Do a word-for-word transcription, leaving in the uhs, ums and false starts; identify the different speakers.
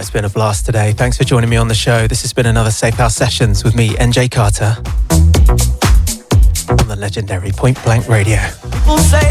Speaker 1: it's been a blast today. Thanks for joining me on the show. This has been another Safe House Sessions with me, N J Carter, on the legendary Point Blank Radio.
Speaker 2: People say